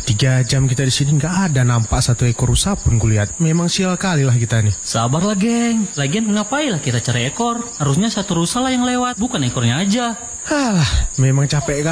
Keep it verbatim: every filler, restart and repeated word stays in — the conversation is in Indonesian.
tiga jam kita di sini nggak ada nampak satu ekor rusa pun kulihat. Memang sial kali lah kita nih. Sabarlah geng, lagian ngapain lah kita cari ekor? Harusnya satu rusa lah yang lewat, bukan ekornya aja. Halah, memang capek